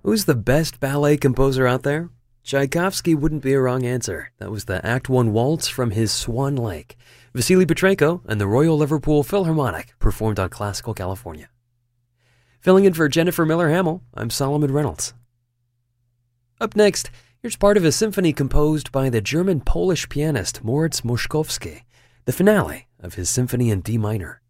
Who's the best ballet composer out there? Tchaikovsky wouldn't be a wrong answer. That was the Act 1 waltz from his Swan Lake. Vasily Petrenko and the Royal Liverpool Philharmonic performed on Classical California. Filling in for Jennifer Miller-Hamill, I'm Solomon Reynolds. Up next, here's part of a symphony composed by the German-Polish pianist Moritz Moszkowski, the finale of his symphony in D minor.